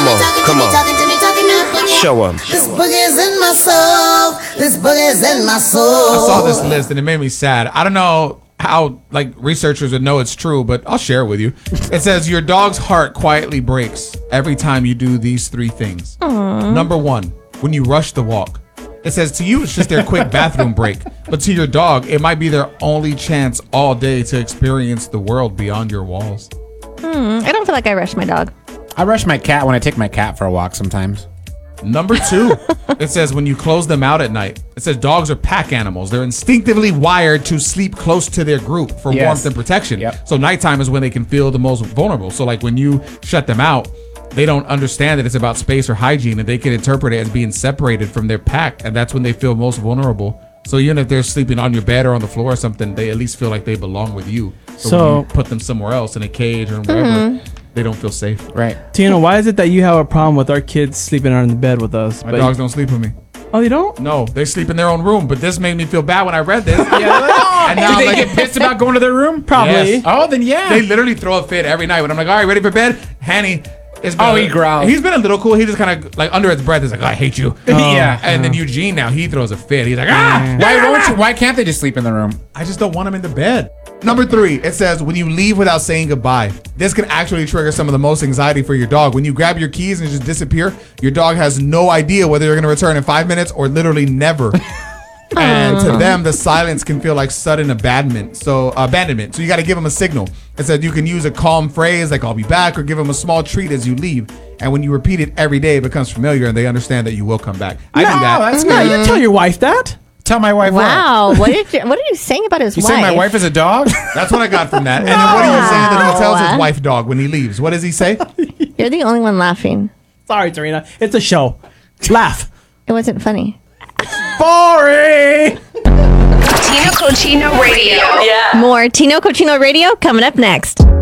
Come on. Show 'em. This boogie's in my soul. This boogie's in my soul. I saw this list and it made me sad. I don't know how researchers would know it's true, but I'll share it with you. It says your dog's heart quietly breaks every time you do these 3 things. Number 1, when you rush the walk. It says to you it's just their quick bathroom break, but to your dog it might be their only chance all day to experience the world beyond your walls. I don't feel like I rush my dog. I rush my cat when I take my cat for a walk sometimes. Number 2, it says when you close them out at night. It says dogs are pack animals. They're instinctively wired to sleep close to their group for warmth and protection. Yep. So nighttime is when they can feel the most vulnerable. So like when you shut them out, they don't understand that it's about space or hygiene, and they can interpret it as being separated from their pack, and that's when they feel most vulnerable. So even if they're sleeping on your bed or on the floor or something, they at least feel like they belong with you. So when you put them somewhere else in a cage or wherever, they don't feel safe. Right. Tina, why is it that you have a problem with our kids sleeping on the bed with us? My dogs don't sleep with me. Oh, you don't? No, they sleep in their own room. But this made me feel bad when I read this. And now they get pissed about going to their room? Probably. Yes. Oh, then yeah. They literally throw a fit every night when I'm like, all right, ready for bed? Hanny. He growls. He's been a little cool. He just kind of under his breath is like, I hate you. Yeah. And then Eugene now, he throws a fit. He's like, Why can't they just sleep in the room? I just don't want him in the bed. Number 3, it says when you leave without saying goodbye. This can actually trigger some of the most anxiety for your dog. When you grab your keys and just disappear, your dog has no idea whether you're going to return in 5 minutes or literally never. And to them, the silence can feel like sudden abandonment. So you got to give them a signal. It said you can use a calm phrase like "I'll be back" or give them a small treat as you leave. And when you repeat it every day, it becomes familiar, and they understand that you will come back. I do that. That's No, good. you tell your wife that. Tell my wife Wow. What are you saying about his You wife? say my wife is a dog? That's what I got from that. And then what are you saying that he tells his wife dog when he leaves? What does he say? You're the only one laughing. Sorry, Serena. It's a show. Laugh. It wasn't funny. Boring. Tino Cochino Radio. More Tino Cochino Radio coming up next.